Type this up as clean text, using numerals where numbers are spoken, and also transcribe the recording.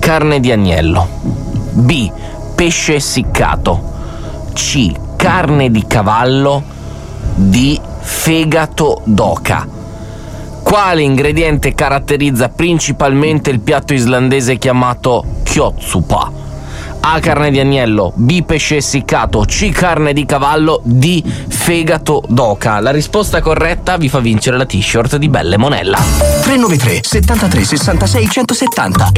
carne di agnello. B. Pesce essiccato. C. Carne di cavallo. D. Fegato d'oca. Quale ingrediente caratterizza principalmente il piatto islandese chiamato kjotsupa? A. Carne di agnello. B. Pesce essiccato. C. Carne di cavallo. D. Fegato d'oca. La risposta corretta vi fa vincere la t-shirt di Belle Monella. 393 73 66 170